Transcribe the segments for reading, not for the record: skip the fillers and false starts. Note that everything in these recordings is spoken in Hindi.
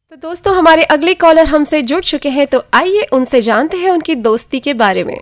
तो दोस्तों हमारे अगले कॉलर हमसे जुड़ चुके हैं, तो आइए उनसे जानते हैं उनकी दोस्ती के बारे में।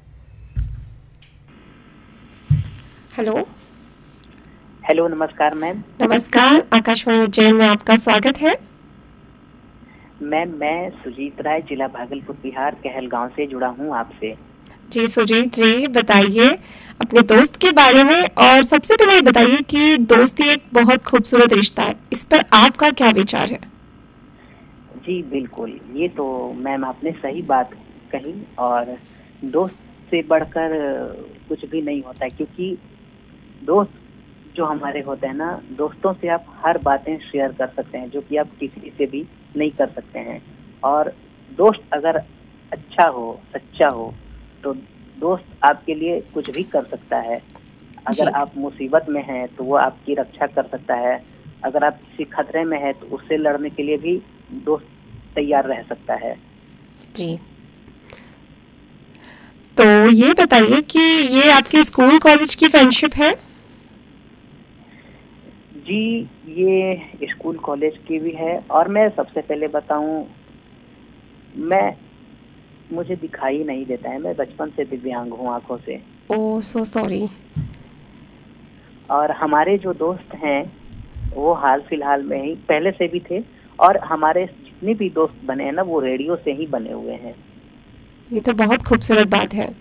हेलो। हेलो, नमस्कार मैम। नमस्कार, आकाशवाणी उज्जैन में आपका स्वागत है। मैम, मैं सुजीत राय, जिला भागलपुर, बिहार, कहलगांव से जुड़ा हूँ आपसे। जी सुजीत जी, बताइए अपने दोस्त के बारे में। और सबसे पहले ये बताइए कि दोस्ती एक बहुत खूबसूरत रिश्ता है, इस पर आपका क्या विचार है? जी बिल्कुल, ये तो मैम आपने सही बात कही। और दोस्त से बढ़कर कुछ भी नहीं होता है, क्योंकि दोस्त जो हमारे होते हैं ना, दोस्तों से आप हर बातें शेयर कर सकते हैं जो कि आप किसी से भी नहीं कर सकते हैं। और दोस्त अगर अच्छा हो, सच्चा हो, तो दोस्त आपके लिए कुछ भी कर सकता है। अगर आप मुसीबत में हैं तो वो आपकी रक्षा कर सकता है। अगर आप किसी खतरे में हैं तो उससे लड़ने के लिए भी दोस्त तैयार रह सकता है। जी, तो ये बताइए कि ये आपके स्कूल कॉलेज की फ्रेंडशिप है? जी, ये स्कूल कॉलेज की भी है। और मैं सबसे पहले बताऊं, मुझे दिखाई नहीं देता है, मैं बचपन से दिव्यांग हूँ आंखों से। ओह सो सॉरी। और हमारे जो दोस्त हैं वो हाल फिलहाल में ही पहले से भी थे, और हमारे जितने भी दोस्त बने हैं ना, वो रेडियो से ही बने हुए हैं। ये तो बहुत खूबसूरत बात है।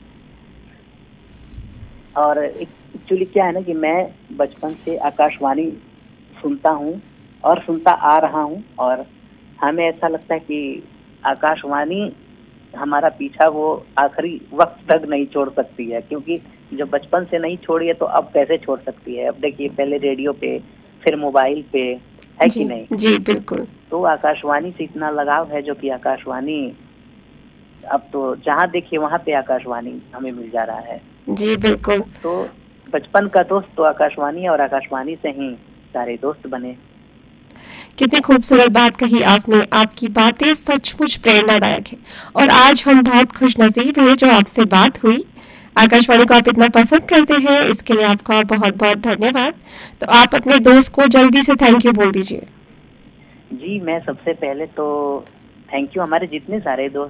और एक्चुअली क्या है ना कि मैं बचपन से आकाशवाणी सुनता हूँ और सुनता आ रहा हूँ, और हमें ऐसा लगता है कि आकाशवाणी हमारा पीछा वो आखिरी वक्त तक नहीं छोड़ सकती है, क्योंकि जब बचपन से नहीं छोड़ी है तो अब कैसे छोड़ सकती है। अब देखिए, पहले रेडियो पे, फिर मोबाइल पे, है कि नहीं? जी बिल्कुल। तो आकाशवाणी से इतना लगाव है जो कि आकाशवाणी अब तो जहाँ देखिए वहाँ पे आकाशवाणी हमें मिल जा रहा है। जी बिल्कुल। तो बचपन का दोस्त तो आकाशवाणी है, और आकाशवाणी से ही सारे दोस्त बने। कितनी खूबसूरत बात कही आपने। आपकी बातें सचमुच प्रेरणादायक है, और आज हम बहुत खुशनसीब हैं जो आपसे बात हुई। आकाशवाणी को आप इतना पसंद करते हैं, इसके लिए आपका बहुत बहुत धन्यवाद। तो आप अपने दोस्त को जल्दी से थैंक यू बोल दीजिए। जी, मैं सबसे पहले तो थैंक यू हमारे जितने सारे दोस्त